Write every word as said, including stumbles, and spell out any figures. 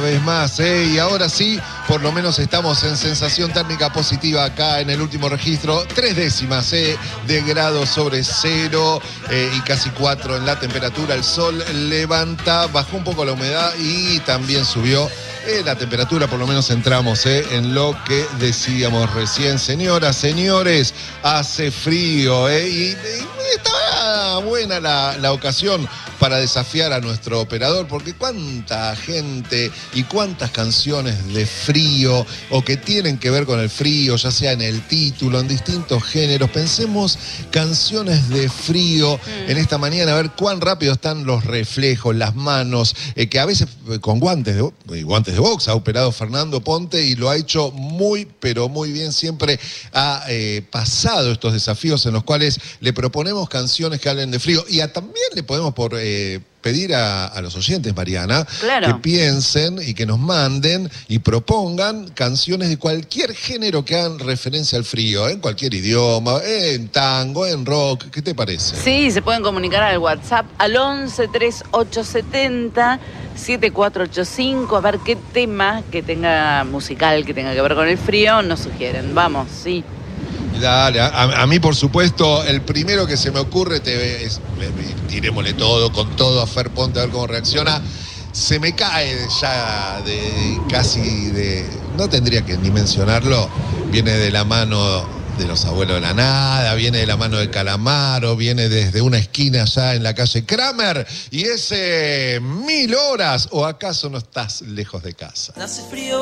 Vez más, ¿eh? Y ahora sí, por lo menos estamos en sensación térmica positiva acá en el último registro, tres décimas ¿eh? de grados sobre cero eh, y casi cuatro en la temperatura. El sol levanta, bajó un poco la humedad y también subió eh, la temperatura, por lo menos entramos ¿eh? en lo que decíamos recién. Señoras, señores, hace frío ¿eh? y, y estaba buena la, la ocasión para desafiar a nuestro operador, porque cuánta gente y cuántas canciones de frío o que tienen que ver con el frío, ya sea en el título, en distintos géneros. Pensemos canciones de frío mm. en esta mañana, a ver cuán rápido están los reflejos, las manos, eh, que a veces con guantes de, guantes de box ha operado Fernando Ponte y lo ha hecho muy, pero muy bien. Siempre ha eh, pasado estos desafíos en los cuales le proponemos canciones que hablen de frío y a, también le podemos por... Eh, pedir a, a los oyentes, Mariana, claro. que piensen y que nos manden y propongan canciones de cualquier género que hagan referencia al frío, en cualquier idioma, en tango, en rock. ¿Qué te parece? Sí, se pueden comunicar al WhatsApp al once treinta y ocho setenta setenta y cuatro ochenta y cinco, a ver qué tema que tenga musical, que tenga que ver con el frío, nos sugieren. Vamos, sí. Dale, a, a mí por supuesto, el primero que se me ocurre, te, es, tirémosle todo, con todo a Fer Ponte a ver cómo reacciona. Se me cae ya de casi de, no tendría que ni mencionarlo, viene de la mano de los abuelos de la nada, viene de la mano de Calamaro, viene desde una esquina allá en la calle Kramer, y ese Mil Horas, o acaso no estás lejos de casa. Hace frío.